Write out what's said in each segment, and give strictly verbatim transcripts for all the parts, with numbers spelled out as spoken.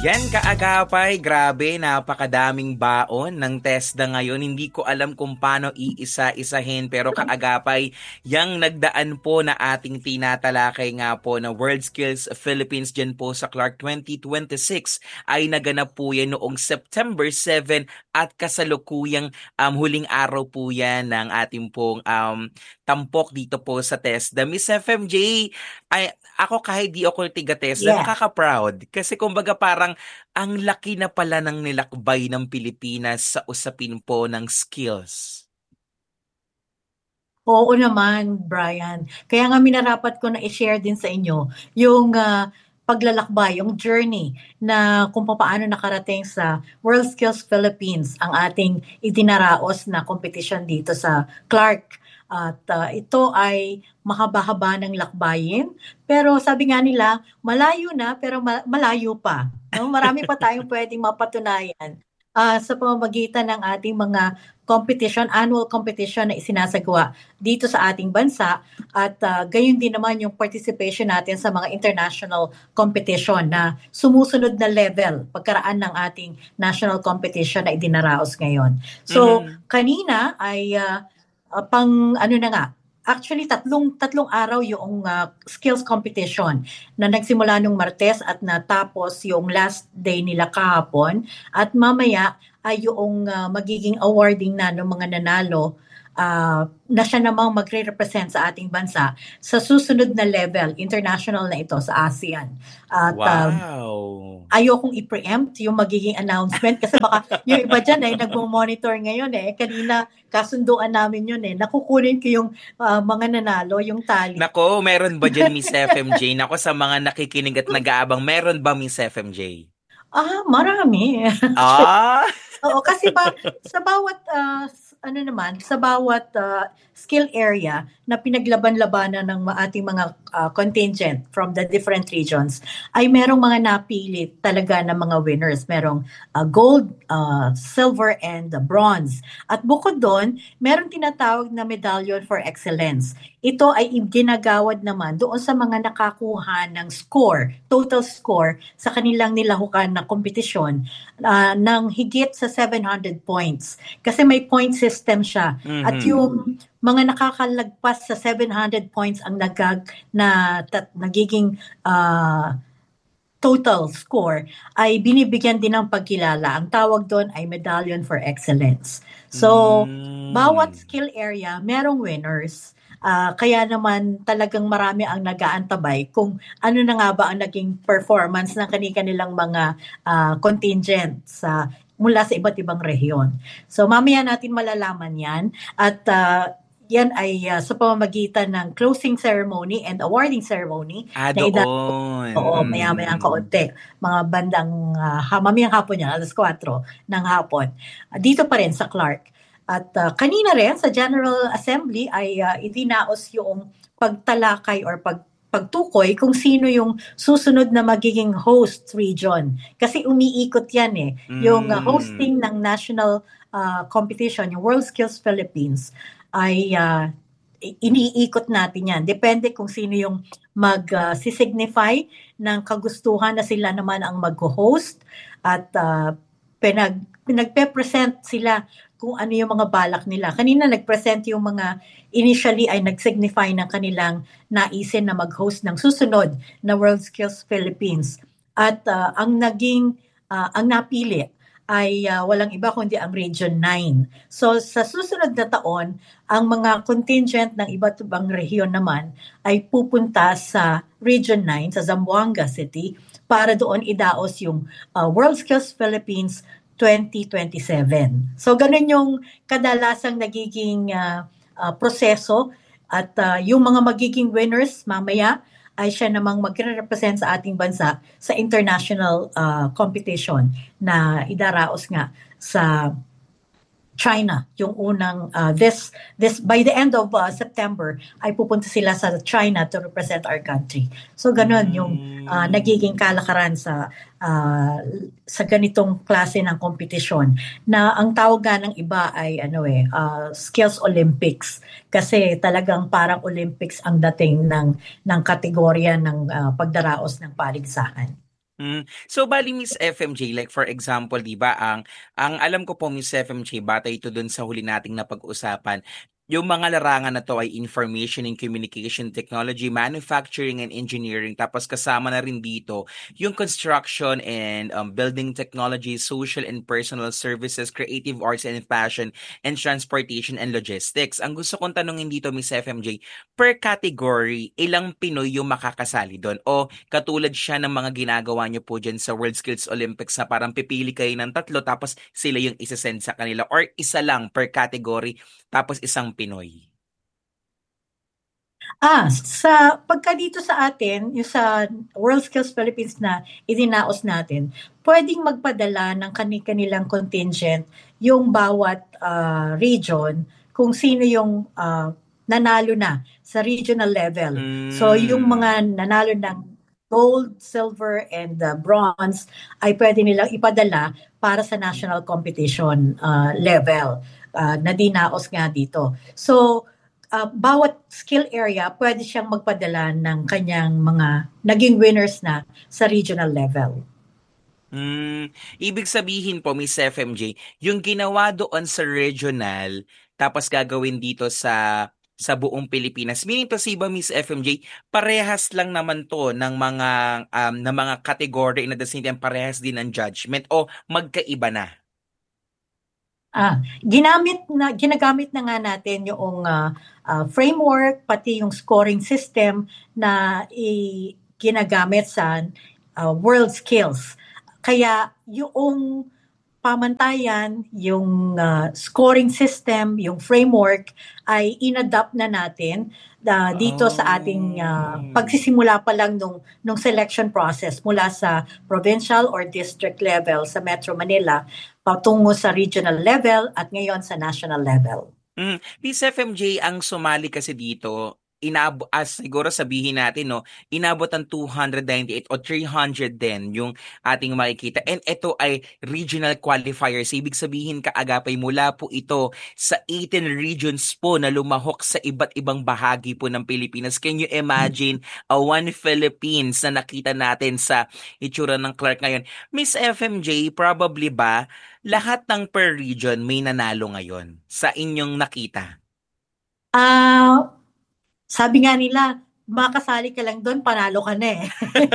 Yan kaagapay, grabe, napakadaming baon ng TESDA ngayon. Hindi ko alam kung paano iisa-isahin pero kaagapay, yang nagdaan po na ating tinatalakay nga po na World Skills Philippines dyan po sa Clark twenty twenty-six ay naganap po yan noong September seven at kasalukuyang um, huling araw po yan ng ating pong um, tampok dito po sa TESDA. Miss F M J, ay, ako kahit di ako tiga-TESDA, Yeah. nakaka-proud. Kasi kumbaga parang ang laki na pala ng nilakbay ng Pilipinas sa usapin po ng skills. Oo naman, Brian. Kaya nga minarapat ko na i-share din sa inyo yung ah, paglalakbay, yung journey na kung paano nakarating sa World Skills Philippines ang ating itinaraos na competition dito sa Clark. At ah, ito ay mahaba-haba ng lakbayin. Pero sabi nga nila, malayo na pero ma- malayo pa. No? Marami pa tayong pwedeng mapatunayan ah, sa pamamagitan ng ating mga competition, annual competition na isinasagawa dito sa ating bansa at uh, gayon din naman yung participation natin sa mga international competition na sumusunod na level pagkaraan ng ating national competition na idinaraos ngayon. So, Mhm. kanina ay uh, uh, pang ano na nga, actually tatlong tatlong araw yung uh, skills competition na nagsimula nung Martes at natapos yung last day nila kahapon at mamaya ay yung uh, magiging awarding na ng mga nanalo uh, na siya namang magre-represent sa ating bansa sa susunod na level, international na ito sa ASEAN. At uh, Wow. ayokong i-preempt yung magiging announcement kasi baka yung iba dyan ay nagmo-monitor ngayon eh. Kanina kasunduan namin yun eh. Nakukunin ko yung uh, mga nanalo, yung tally. Nako, meron ba dyan Miss F M J? Nako, sa mga nakikinig at nag-aabang, meron ba Miss F M J? Ah, marami. Ah! Oo, kasi ba sa bawat ah, s- ano naman, sa bawat ah, skill area na pinaglaban-labanan ng ma- ating mga ah, contingent from the different regions, ay merong mga napili talaga ng mga winners. Merong ah, gold, ah, silver, and ah, bronze. At bukod doon, merong tinatawag na medallion for excellence. Ito ay ginagawad naman doon sa mga nakakuha ng score, total score sa kanilang nilahukan na kompetisyon ah, ng higit sa seven hundred points. Kasi may point system siya. At Mhm. yung mga nakakalagpas sa seven hundred points ang nagag na tat, nagiging ah, total score ay binibigyan din ng pagkilala. Ang tawag doon ay Medallion for Excellence. So, bawat Mm. skill area merong winners. Ah, kaya naman talagang marami ang nag-aantabay kung ano na nga ba ang naging performance ng kani-kanilang mga ah, contingent sa mula sa iba't ibang rehiyon. So mamaya natin malalaman 'yan at ah, yan ay ah, sa pamamagitan ng closing ceremony and awarding ceremony Ah, na ida doon. Oo, maya-mayang Mhm. kaunti. Mga bandang ah, ha mamayang hapon yan, alas kwatro ng hapon. Ah, dito pa rin sa Clark. At ah, kanina rin sa General Assembly ay ah, idinaos yung pagtalakay or pag pagtukoy kung sino yung susunod na magiging host region. Kasi umiikot yan eh. Yung ah, Mm. hosting ng national ah, competition, yung World Skills Philippines, ay ah, i- iniikot natin yan. Depende kung sino yung mag-signify ng kagustuhan na sila naman ang mag-host at ah, pinag pinagpe-present sila kung ano yung mga balak nila. Kanina nag-present yung mga initially ay nag-signify ng kanilang naisin na mag-host ng susunod na World Skills Philippines. At ah, ang naging ah, ang napili ay ah, walang iba kundi ang Region nine. So sa susunod na taon, ang mga contingent ng iba't ibang rehiyon naman ay pupunta sa Region nine sa Zamboanga City para doon idaos yung uh, World Skills Philippines twenty twenty-seven. So ganun yung kadalasang nagiging uh, uh, proseso at uh, yung mga magiging winners mamaya ay siya namang magre-represent sa ating bansa sa international uh, competition na idaraos nga sa China, yung unang uh, this this by the end of uh, September ay pupunta sila sa China to represent our country. So ganun yung uh, Mm. nagiging kalakaran sa uh, sa ganitong klase ng kompetisyon na ang tawag nga ng iba ay ano eh uh, skills Olympics kasi talagang parang Olympics ang dating ng ng kategorya ng uh, pagdaraos ng paligsahan. Hmm. So bali Miss F M J, like for example, 'di ba, ang ang alam ko po Miss F M J, batay ito dun sa huli nating napag-usapan, yung mga larangan na to ay information and communication technology, manufacturing and engineering, tapos kasama na rin dito yung construction and um, building technology, social and personal services, creative arts and fashion, and transportation and logistics. Ang gusto kong tanungin dito Miss F M J, per category, ilang Pinoy yung makakasali doon? O katulad siya ng mga ginagawa niyo po dyan sa World Skills Olympics na parang pipili kayo ng tatlo tapos sila yung isasend sa kanila, or isa lang per category tapos isang Pinoy? Ah, sa pagka dito sa atin, yung sa World Skills Philippines na idinaos natin, pwedeng magpadala ng kani-kanilang contingent yung bawat ah, region kung sino yung ah, nanalo na sa regional level. So yung Mm. mga nanalo ng gold, silver, and uh, bronze ay pwede nilang ipadala para sa national competition ah, level ah, na dinaos nga dito. So uh, bawat skill area pwede siyang magpadala ng kanyang mga naging winners na sa regional level. Hmm, ibig sabihin po, Miss F M J, yung ginawa doon sa regional, tapos gagawin dito sa sa buong Pilipinas. Meaning to say ba, Miss F M J, parehas lang naman to ng mga um, ng mga category, and at the same time parehas din ng judgment, o magkaiba na? Ah, ginamit na ginagamit na nga natin yung ah, ah, framework pati yung scoring system na i- ginagamit sa ah, world skills. Kaya yung pamantayan, yung ah, scoring system, yung framework ay inadapt na natin ah, dito sa ating ah, Oh. pagsisimula pa lang nung, nung selection process mula sa provincial or district level sa Metro Manila patungo sa regional level at ngayon sa national level. Mm. Miss F M J, ang sumali kasi dito, inabo as siguro sabihin natin, no, inabot ang two hundred ninety-eight o three hundred din yung ating makikita. And ito ay regional qualifiers. Ibig sabihin kaagapay mula po ito sa eighteen regions po na lumahok sa iba't ibang bahagi po ng Pilipinas. Can you imagine a one Philippines na nakita natin sa itsura ng Clark ngayon? Miss F M J, probably ba lahat ng per region may nanalo ngayon sa inyong nakita? Ah, sabi nga nila, makasali ka lang doon, panalo ka na eh.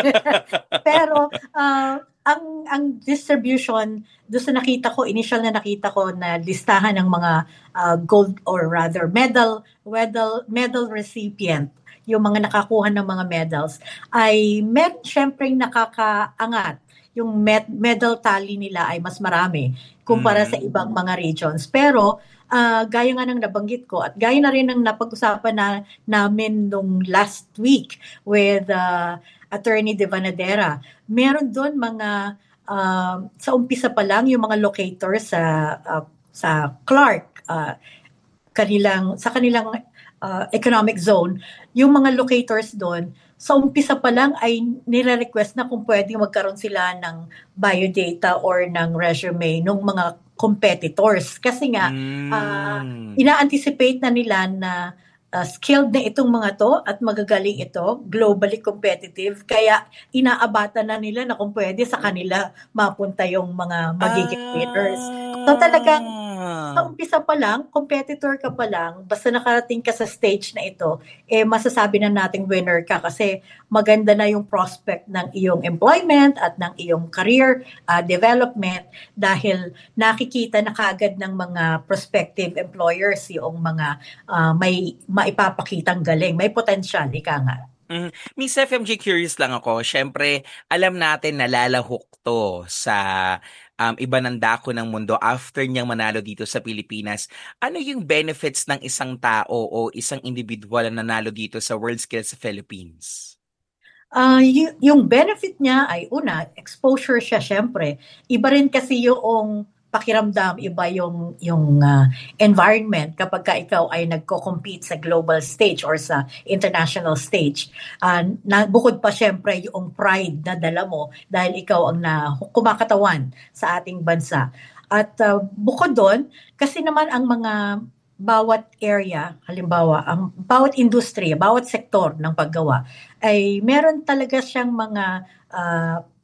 Pero ah, ang ang distribution doon sa nakita ko, initial na nakita ko na listahan ng mga ah, gold or rather medal medal medal recipient, yung mga nakakuha ng mga medals ay med syempre nakakaangat. Yung med- medal tally nila ay mas marami kumpara sa Mhm. ibang mga regions. Pero ah, gaya nga ng nabanggit ko at gaya na rin ng napag-usapan na namin nung last week with uh, Attorney De Vanadera. Meron doon mga uh, sa umpisa pa lang yung mga locators sa uh, sa Clark uh, kanilang sa kanilang uh, economic zone, yung mga locators doon sa umpisa pa lang ay nire-request na kung pwedeng magkaroon sila ng biodata or ng resume ng mga competitors kasi nga uh, Mm. ina-anticipate na nila na uh, skilled na itong mga to at magagaling ito, globally competitive, kaya inaabata na nila na kung pwede sa kanila mapunta yung mga magiging winners. So talagang sa Ah. umpisa pa lang, competitor ka pa lang, basta nakarating ka sa stage na ito, eh masasabi na nating winner ka kasi maganda na yung prospect ng iyong employment at ng iyong career uh, development dahil nakikita na kaagad ng mga prospective employers yung mga uh, may maipapakitang galing, may potential, ika nga. Mhm. Miss F M J, curious lang ako. Siyempre, alam natin na lalahok to sa um, iba ng dako ng mundo after niyang manalo dito sa Pilipinas. Ano yung benefits ng isang tao o isang individual na nanalo dito sa World Skills Philippines? Ah, yu yung benefit niya ay una, exposure siya siyempre. Iba rin kasi yung pakiramdam, iba yung yung ah, environment kapag ka ikaw ay nagko-compete sa global stage or sa international stage. Ah, na bukod pa siyempre yung pride na dala mo dahil ikaw ang na kumakatawan sa ating bansa. At ah, bukod doon, kasi naman ang mga bawat area, halimbawa, ang bawat industriya, bawat sektor ng paggawa ay meron talaga siyang mga ah,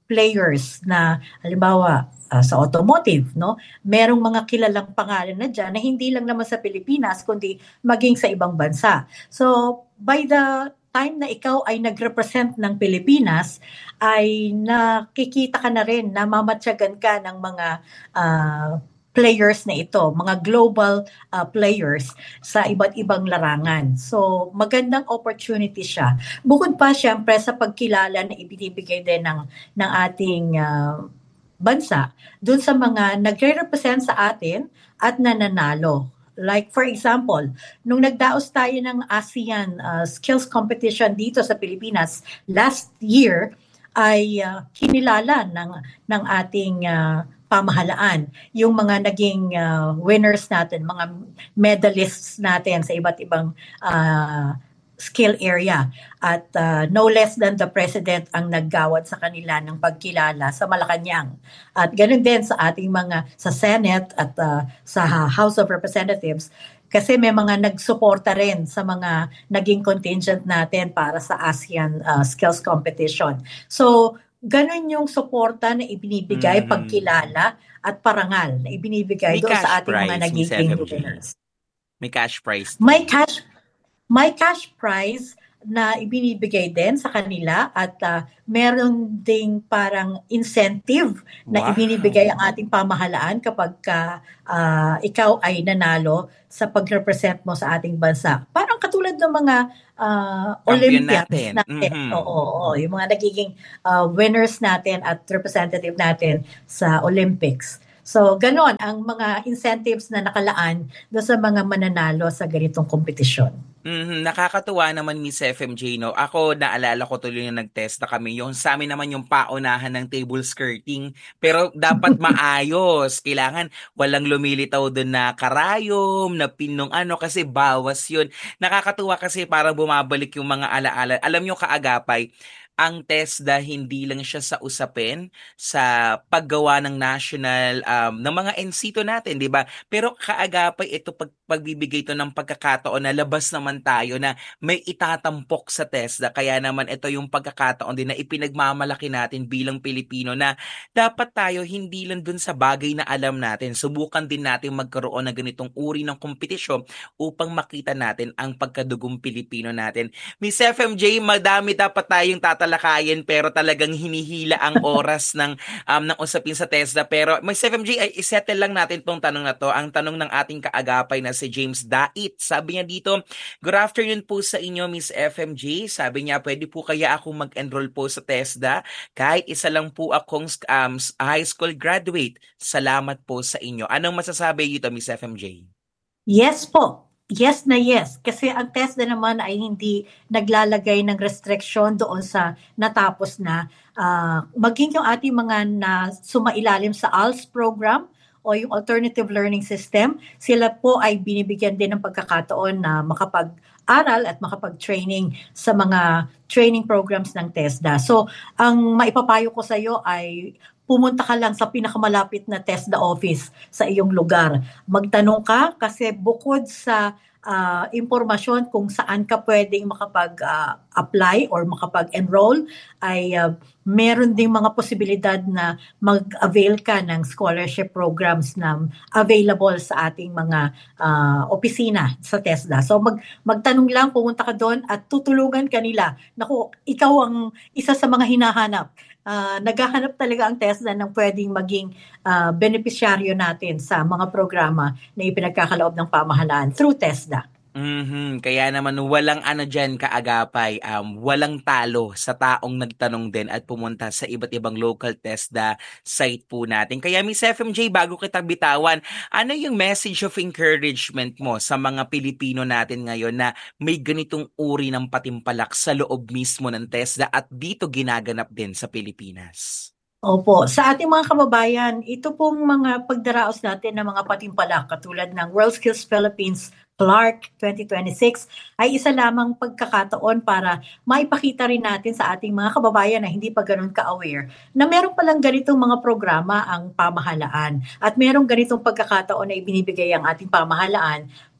players na halimbawa uh, sa automotive, no? Merong mga kilalang pangalan na dyan na hindi lang naman sa Pilipinas kundi maging sa ibang bansa. So by the time na ikaw ay nag-represent ng Pilipinas, ay nakikita ka na rin, namamatyagan ka ng mga uh, players na ito, mga global uh, players sa iba't ibang larangan. So, magandang opportunity siya. Bukod pa, syempre, sa pagkilala na ibinibigay din ng, ng ating uh, bansa dun sa mga nagre-represent sa atin at nananalo. Like for example, nung nagdaos tayo ng ASEAN uh, Skills Competition dito sa Pilipinas last year, ay uh, kinilala ng, ng ating uh, pamahalaan, yung mga naging uh, winners natin, mga medalists natin sa iba't ibang uh, skill area. At uh, no less than the President ang naggawad sa kanila ng pagkilala sa Malacanang. At ganun din sa ating mga, sa Senate at uh, sa House of Representatives, kasi may mga nagsuporta rin sa mga naging contingent natin para sa ASEAN uh, Skills Competition. So, ganun yung suporta na ibinibigay, mm-hmm. pagkilala at parangal na ibinibigay doon sa ating prize, mga nagiging winners. May cash prize. May cash may cash prize na ibinibigay din sa kanila at uh, meron ding parang incentive na wow. ibinibigay ang ating pamahalaan kapag ka, uh, ikaw ay nanalo sa pag-represent mo sa ating bansa. Parang katulad ng mga uh, Olympians natin. natin. Mm-hmm. Oo, oo, yung mga nagiging uh, winners natin at representative natin sa Olympics. So, ganon ang mga incentives na nakalaan doon sa mga mananalo sa ganitong kompetisyon. Mm-hmm. Nakakatuwa naman, Miss F M J, no? Ako, naalala ko tuloy na nag-test na kami. Yung sa amin naman yung paunahan ng table skirting. Pero dapat maayos. Kailangan walang lumilitaw doon na karayom, na pinong ano, kasi bawas yun. Nakakatuwa kasi parang bumabalik yung mga alaala. Alam nyo, kaagapay, ang TESDA hindi lang siya sa usapin sa paggawa ng national um, ng mga ensito natin, di ba? Pero kaagapay ito pag, pagbibigay ito ng pagkakataon na labas naman tayo na may itatampok sa TESDA. Kaya naman ito yung pagkakataon din na ipinagmamalaki natin bilang Pilipino na dapat tayo hindi lang dun sa bagay na alam natin. Subukan din natin magkaroon ng ganitong uri ng kompetisyon upang makita natin ang pagkadugong Pilipino natin. Miss F M J, madami dapat tayong tatanungin talakayin pero talagang hinihila ang oras ng um, ng usapin sa TESDA. Pero Miss F M J, ay isettle lang natin tong tanong na to. Ang tanong ng ating kaagapay na si James Dait. Sabi niya dito, good afternoon po sa inyo, Miss F M J. Sabi niya, pwede po kaya ako mag-enroll po sa TESDA? Kahit isa lang po akong um, high school graduate. Salamat po sa inyo. Anong masasabi dito, Miss F M J? Yes po. Yes na yes. Kasi ang TESDA naman ay hindi naglalagay ng restriction doon sa natapos na. Uh, maging yung ating mga na sumailalim sa A L S program o yung Alternative Learning System, sila po ay binibigyan din ng pagkakataon na makapag-aral at makapag-training sa mga training programs ng TESDA. So, ang maipapayo ko sa iyo ay pumunta ka lang sa pinakamalapit na TESDA office sa iyong lugar. Magtanong ka kasi bukod sa uh, impormasyon kung saan ka pwedeng makapag-apply uh, or makapag-enroll, ay uh, meron ding mga posibilidad na mag-avail ka ng scholarship programs na available sa ating mga uh, opisina sa TESDA. So mag magtanong lang, pumunta ka doon at tutulungan ka nila. Naku, ikaw ang isa sa mga hinahanap. Uh, naghahanap talaga ang TESDA ng pwedeng maging uh, benepisyaryo natin sa mga programa na ipinagkakaloob ng pamahalaan through TESDA. Mm-hmm. Kaya naman walang ano dyan kaagapay, um, walang talo sa taong nagtanong din at pumunta sa iba't ibang local TESDA site po natin. Kaya Miss F M J, bago kita bitawan, ano yung message of encouragement mo sa mga Pilipino natin ngayon na may ganitong uri ng patimpalak sa loob mismo ng TESDA at dito ginaganap din sa Pilipinas? Opo. Sa ating mga kababayan, ito pong mga pagdaraos natin ng mga patimpalak katulad ng World Skills Philippines Clark twenty twenty-six ay isa lamang pagkakataon para maipakita rin natin sa ating mga kababayan na hindi pa ganun ka-aware na meron palang ganitong mga programa ang pamahalaan at merong ganitong pagkakataon na ibinibigay ang ating pamahalaan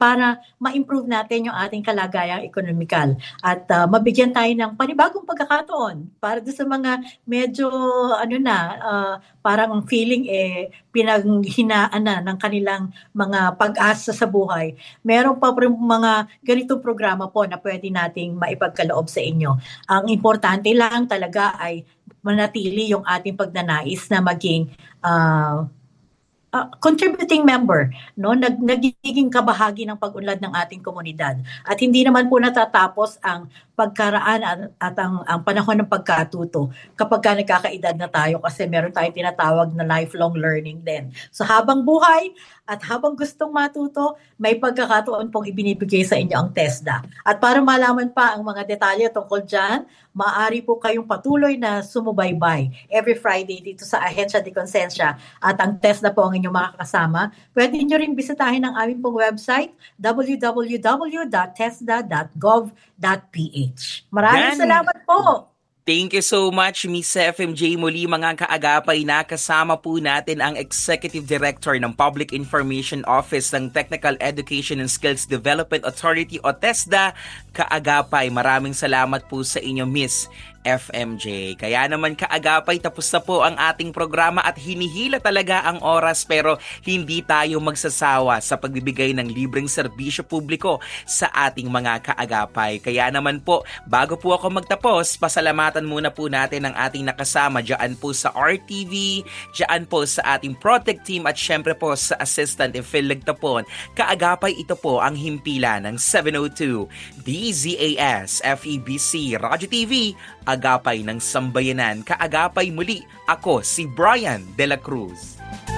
para ma-improve natin yung ating kalagayang ekonomikal at uh, mabigyan tayo ng panibagong pagkakataon para doon sa mga medyo ano na uh, parang ang feeling eh pinaghinaan na ng kanilang mga pag-asa sa buhay. Meron pa mga ganitong programa po na pwede nating maipagkaloob sa inyo. Ang importante lang talaga ay manatili yung ating pagnanais na maging uh, Uh, contributing member, no, nag nagiging kabahagi ng pag-unlad ng ating komunidad. At hindi naman po natatapos ang pagkaraan at, at ang, ang panahon ng pagkatuto kapag ka nagkakaedad na tayo, kasi meron tayong tinatawag na lifelong learning din. So habang buhay at habang gustong matuto, may pagkakataon pong ibinibigay sa inyo ang TESDA. At para malaman pa ang mga detalye tungkol dyan, maaari po kayong patuloy na sumubaybay every Friday dito sa Ahensya de Consensya, at ang TESDA po ang inyong makakasama. Pwede nyo rin bisitahin ang aming pong website, w w w dot tesda dot gov dot p h. Maraming Yan. Salamat po! Thank you so much, Miss F M J. Muli mga kaagapay, nakasama po natin ang Executive Director ng Public Information Office ng Technical Education and Skills Development Authority o TESDA, kaagapay. Maraming salamat po sa inyo, Miss F M J. Kaya naman kaagapay, tapos na po ang ating programa at hinihila talaga ang oras, pero hindi tayo magsasawa sa pagbibigay ng libreng serbisyo publiko sa ating mga kaagapay. Kaya naman po, bago po ako magtapos, pasalamatan muna po natin ang ating nakasama dyan po sa R T V, dyan po sa ating Protect Team at syempre po sa Assistant Phil Legtapon. Kaagapay, ito po ang himpilan ng seven oh two D Z A S F E B C Radyo T V, Agapay ng Sambayanan. Kaagapay muli, ako si Brian De La Cruz.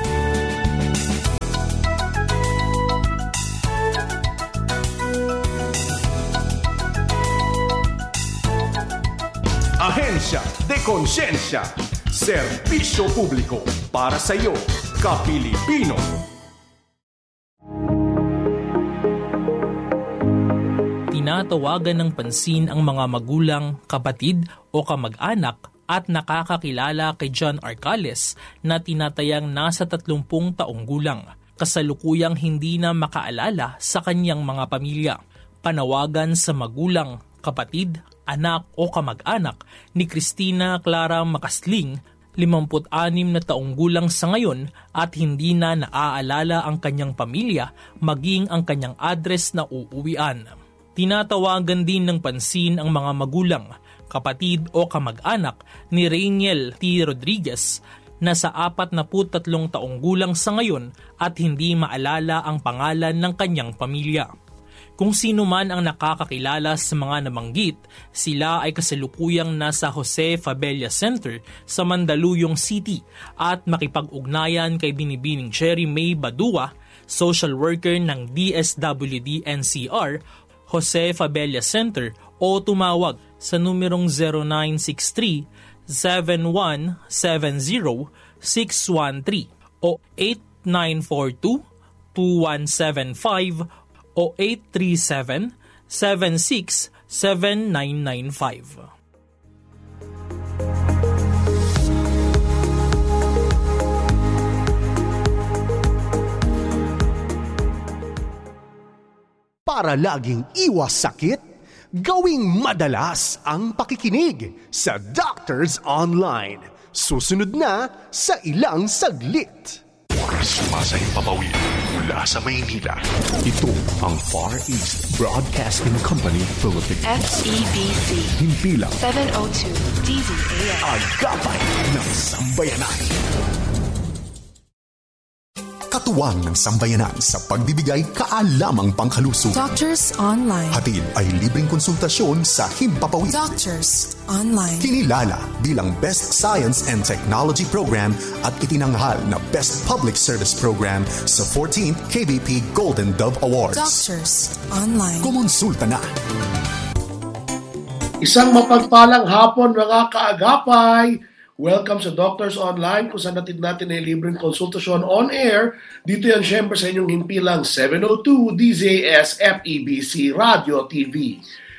Ahensya de Konsensya, serbisyo publiko para sa iyo, ka-Pilipino. Tinatawagan ng pansin ang mga magulang, kapatid o kamag-anak at nakakakilala kay John Arcales na tinatayang nasa tatlumpung taong gulang, kasalukuyang hindi na makaalala sa kanyang mga pamilya. Panawagan sa magulang, kapatid, anak o kamag-anak ni Cristina Clara Macasling, limampu't anim na taong gulang sa ngayon at hindi na naaalala ang kanyang pamilya maging ang kanyang address na uuwian. Tinatawagan din ng pansin ang mga magulang, kapatid o kamag-anak ni Rainiel T. Rodriguez na sa apat na tatlong taong gulang sa ngayon at hindi maalala ang pangalan ng kanyang pamilya. Kung sino man ang nakakakilala sa mga nabanggit, sila ay kasalukuyang nasa Jose Fabella Center sa Mandaluyong City at makipag-ugnayan kay Binibining Cherry May Badua, social worker ng D S W D N C R, Jose Fabella Center, o tumawag sa numerong zero nine six three, seven one seven zero, six one three o eight nine four two, two one seven five o eight three seven, seven six seven nine nine five. Para laging iwas sakit, gawing madalas ang pakikinig sa Doctors Online. Susunod na sa ilang saglit. Sumasahing papawid mula sa Maynila. Ito ang Far East Broadcasting Company Philippines. F E B C. Himpilang seven oh two D Z A S. Agapay ng Sambayanan. Katuwang ng Sambayanan sa pagbibigay kaalamang pangkalusog. Doctors Online. Hatid ay libreng konsultasyon sa Himpapawid. Doctors Online. Kinilala bilang Best Science and Technology Program at itinanghal na Best Public Service Program sa fourteenth K B P Golden Dove Awards. Doctors Online. Kumonsulta na. Isang mapagpalang hapon mga kaagapay. Welcome sa Doctors Online, kung saan natin natin ay libreng konsultasyon on air. Dito yan syempre sa inyong himpilang seven oh two D Z A S F E B C Radio T V.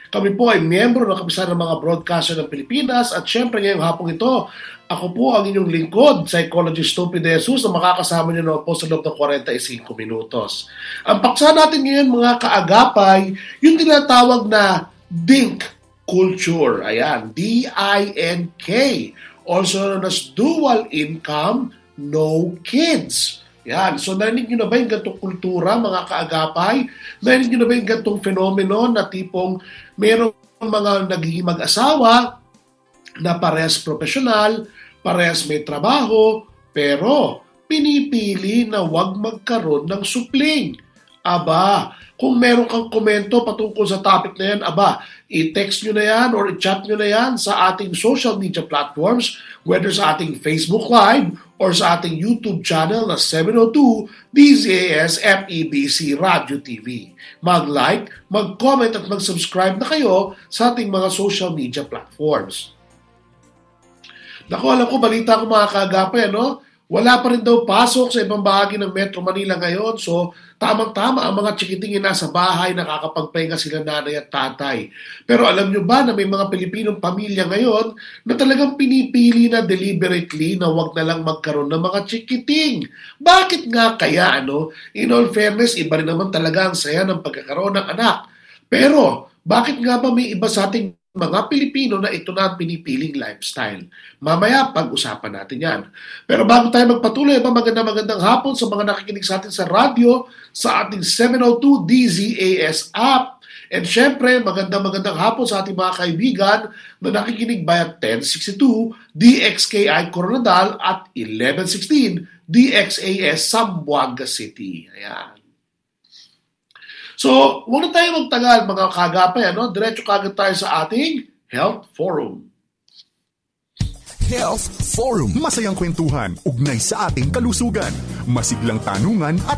Kami po ay miyembro ng Kapisanan ng mga Broadcaster ng Pilipinas at syempre ngayong hapong ito, ako po ang inyong lingkod, Psychologist Topi De Jesus, na makakasama niyo na po sa loob ng forty-five minutos. Ang paksa natin ngayon mga kaagapay, yung tinatawag na DINK culture. Ayan, D I N K, also known as dual income, no kids. Yan. So, narinig nyo na ba yung gantong kultura, mga kaagapay? Narinig nyo na ba yung gantong fenomeno na tipong mayroong mga nagiging mag-asawa na parehas profesional, parehas may trabaho, pero pinipili na wag magkaroon ng supling. Aba, kung meron kang komento patungkol sa topic na yan, aba, i-text nyo na yan or i-chat nyo na yan sa ating social media platforms, whether sa ating Facebook Live or sa ating YouTube channel na seven oh two D Z A S F E B C Radio T V. Mag-like, mag-comment at mag-subscribe na kayo sa ating mga social media platforms. Naku, alam ko, balita ko mga kaagapay, ano? Wala pa rin daw pasok sa ibang bahagi ng Metro Manila ngayon. So, tamang-tama ang mga chikiting nasa bahay, nakakapagpahinga sila nanay at tatay. Pero alam nyo ba na may mga Pilipinong pamilya ngayon na talagang pinipili na deliberately na wag na lang magkaroon ng mga chikiting? Bakit nga kaya, ano? In all fairness, iba rin naman talaga ang saya ng pagkakaroon ng anak. Pero, bakit nga ba may iba sa ating mga Pilipino na ito na ang pinipiling lifestyle? Mamaya, pag-usapan natin yan. Pero bago tayo magpatuloy, ba magandang magandang hapon sa mga nakikinig sa atin sa radyo, sa ating seven oh two D Z A S app. And syempre, magandang magandang hapon sa ating mga kaibigan na nakikinig via ten sixty-two D X K I Coronadal at eleven sixteen D X A S Zamboanga City. Ayan. So, huwag na tayo magtagal mga kagapay, ano? Diretso kagad tayo sa ating Health Forum. Health Forum. Masayang kwentuhan, ugnay sa ating kalusugan, masiglang tanungan at